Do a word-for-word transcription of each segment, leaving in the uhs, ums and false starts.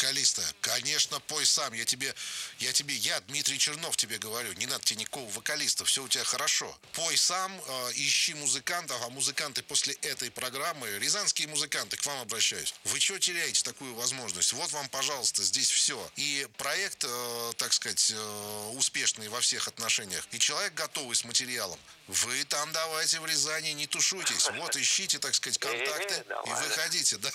вокалиста. Конечно, пой сам. Я тебе, я тебе, я, Дмитрий Чернов, тебе говорю. Не надо тебе никакого вокалиста. Все у тебя хорошо. Пой сам, э, ищи музыкантов. А музыканты после этой программы, рязанские музыканты, к вам обращаюсь. Вы что теряете такую возможность? Вот вам, пожалуйста, здесь все. И проект, э, так сказать, э, успешный во всех отношениях. И человек готовый с материалом. Вы там давайте в Рязани не тушуйтесь. Вот ищите, так сказать, контакты и выходите. Да?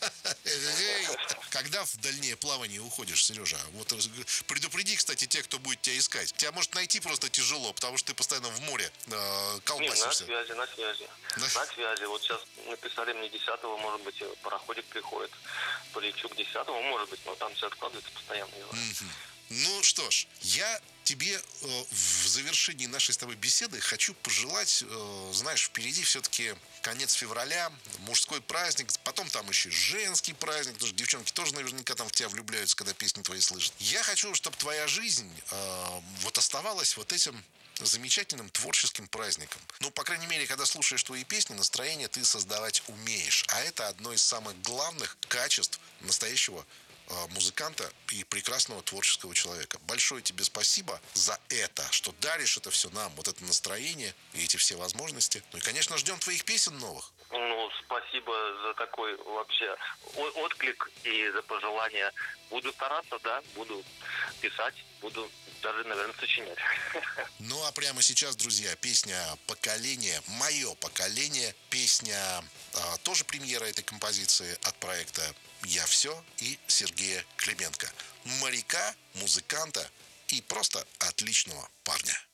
Когда в дальнее плавание уходишь, Сережа? Вот предупреди, кстати, тех, кто будет тебя искать. Тебя может найти просто тяжело, потому что ты постоянно в море э, колбасишься. Нет, на связи, на связи. На связи. Вот сейчас написали мне десятого, может быть, пароходик приходит. Полечу к десятому, может быть, но там все откладывается постоянно. Mm-hmm. Ну что ж, я тебе э, в завершении нашей с тобой беседы хочу пожелать, э, знаешь, впереди все-таки конец февраля, мужской праздник, потом там еще женский праздник, потому что девчонки тоже наверняка там в тебя влюбляются, когда песни твои слышат. Я хочу, чтобы твоя жизнь э, вот оставалась вот этим замечательным творческим праздником. Ну, по крайней мере, когда слушаешь твои песни, настроение ты создавать умеешь. А это одно из самых главных качеств настоящего музыканта и прекрасного творческого человека. Большое тебе спасибо за это, что даришь это все нам, вот это настроение и эти все возможности. Ну и, конечно, ждем твоих песен новых. Ну, спасибо за такой вообще отклик и за пожелания. Буду стараться, да, буду писать, буду даже, наверное, сочинять. Ну, а прямо сейчас, друзья, песня «Поколение», мое поколение, песня, а, тоже премьера этой композиции от проекта «Я все» и Сергея Клименко. Моряка, музыканта и просто отличного парня.